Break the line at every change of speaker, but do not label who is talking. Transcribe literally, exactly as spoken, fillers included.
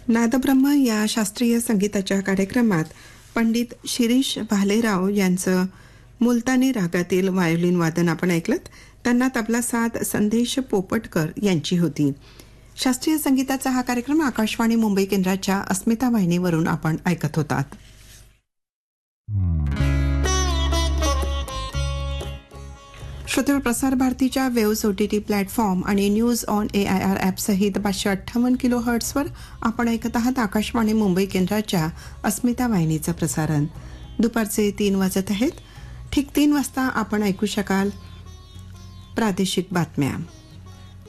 नादब्रह्म या शास्त्रीय संगीताच्या कार्यक्रमात पंडित शिरीष भालेराव यांचं मुलतानी रागातील व्हायोलिन वादन आपण ऐकलत. त्यांना तबला साथ संदेश पोपटकर यांची होती. शास्त्रीय संगीताचा हा कार्यक्रम आकाशवाणी मुंबई केंद्राच्या अस्मिता वाहिनीवरून आपण ऐकत होतात. श्रोते, प्रसार भारतीच्या वेव्स ओटीटी प्लॅटफॉर्म आणि news on A I R app सहित पाचशे अठ्ठावन्न किलो हर्ट्सवर आपण ऐकत आहात आकाशवाणी मुंबई केंद्राच्या अस्मिता वाहिनीचं प्रसारण. दुपारचे तीन वाजत आहेत. ठीक तीन वाजता आपण ऐकू शकाल प्रादेशिक बातम्या.